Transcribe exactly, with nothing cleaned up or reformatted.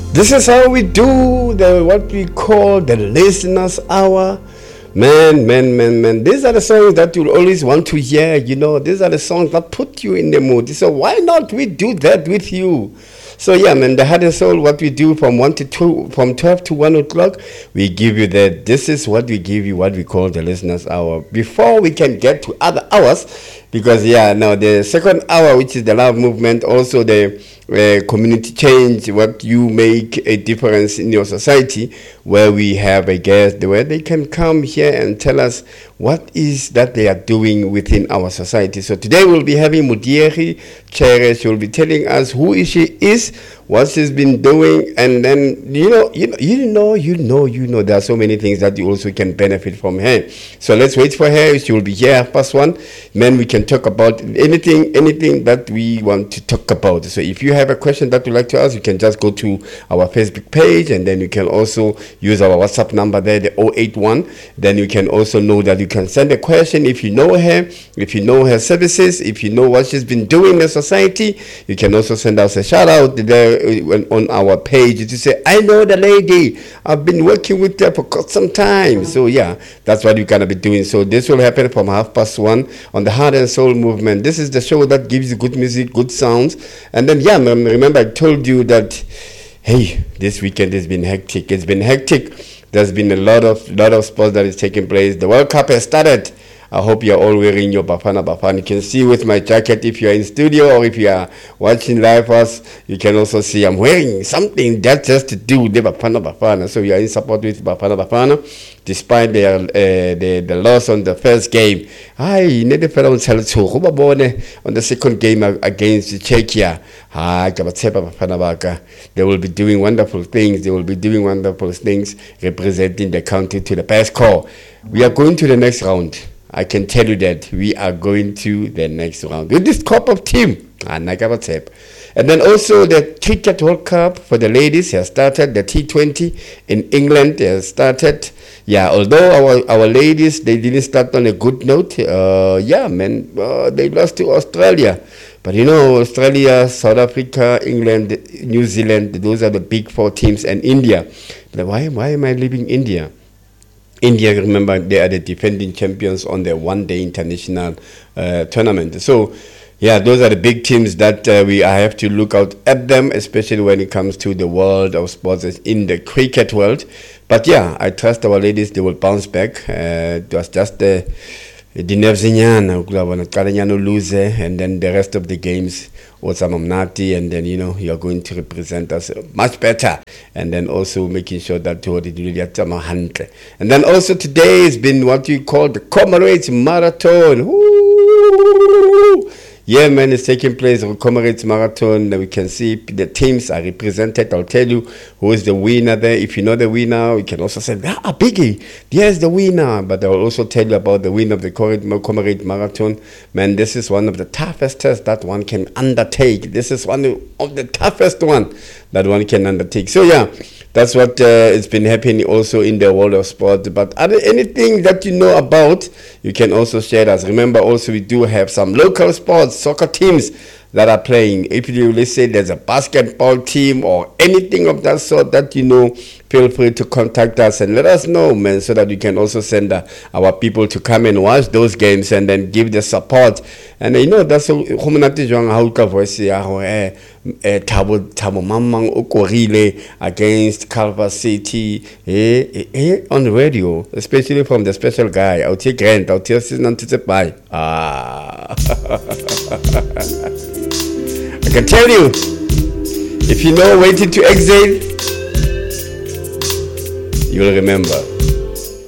This is how we do the what we call the listeners hour. Man, man, man, man. These are the songs that you'll always want to hear, you know. These are the songs that put you in the mood. So why not we do that with you? So yeah, man, the heart and soul, what we do from one to two, from twelve to one o'clock, we give you that. This is what we give you, what we call the listeners hour. Before we can get to other hours, because yeah, now the second hour, which is the love movement, also the uh, community change, what you make a difference in your society, where we have a guest where they can come here and tell us what is that they are doing within our society. So today we'll be having Mudieri Chere. She will be telling us who she is, what she's been doing, and then you know, you know, you know, you know, you know, there are so many things that you also can benefit from her. So let's wait for her. She will be here half past one. Then we can talk about anything, anything that we want to talk about. So if you have a question that you'd like to ask, you can just go to our Facebook page, and then you can also use our WhatsApp number there, the zero eight one. Then you can also know that you can send a question if you know her, if you know her services, if you know what she's been doing in the society. You can also send us a shout out there on our page to say, I know the lady, I've been working with her for quite some time. So yeah, that's what you're gonna be doing. So this will happen from half past one on the Heart and Soul Movement. This is the show that gives you good music, good sounds. And then yeah, man, remember I told you that hey, this weekend has been hectic. It's been hectic. There's been a lot of lot of sports that is taking place. The World Cup has started. I hope you're all wearing your Bafana Bafana. You can see with my jacket if you're in studio or if you are watching live us, you can also see I'm wearing something that just to do with the Bafana Bafana. So we are in support with Bafana Bafana. Despite the, uh, the the loss on the first game, I never fell on on the second game against Czechia. They will be doing wonderful things. They will be doing wonderful things, representing the country to the best score. We are going to the next round. I can tell you that we are going to the next round with this crop of team. And then also the Cricket World Cup for the ladies has started. The T twenty in England has started. Yeah, although our, our ladies, they didn't start on a good note. Uh, yeah, man, uh, they lost to Australia. But you know, Australia, South Africa, England, New Zealand, those are the big four teams, and India. But why, why am I leaving India? India, remember, they are the defending champions on the one-day international uh, tournament. So, yeah, those are the big teams that uh, we I have to look out at them, especially when it comes to the world of sports in the cricket world. But yeah, I trust our ladies, they will bounce back. Uh, it was just the the nervzinyana, lose, and then the rest of the games was Amamnati, and then you know you are going to represent us much better, and then also making sure that and then also today has been what you call the Comrades Marathon. Woo! Yeah, man, it's taking place on Comrades Marathon. We can see the teams are represented. I'll tell you who is the winner there. If you know the winner, we can also say, ah, Biggie, there's the winner. But I'll also tell you about the winner of the Comrades Marathon. Man, this is one of the toughest tests that one can undertake. This is one of the toughest one that one can undertake. So, yeah, that's what uh, has been happening also in the world of sport. But are there anything that you know about, you can also share us. Remember, also, we do have some local sports, soccer teams that are playing. If you, let's say there's a basketball team or anything of that sort that you know, feel free to contact us and let us know, man, so that we can also send uh, our people to come and watch those games and then give the support. And uh, you know, that's how voice Tabo Tabo Mamang Okorile against Calva City eh, eh, eh, on the radio, especially from the special guy. I'll take Grant, I'll tell you to buy. Ah, I can tell you, if you know Waiting to Exhale, you'll remember.